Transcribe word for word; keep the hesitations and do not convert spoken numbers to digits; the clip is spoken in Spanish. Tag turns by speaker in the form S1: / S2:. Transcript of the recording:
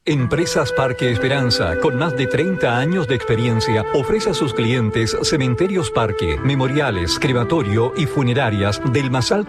S1: Empresas Parque Esperanza, con más de treinta años de experiencia, ofrece a sus clientes cementerios parque, memoriales, crematorio y funerarias del más alto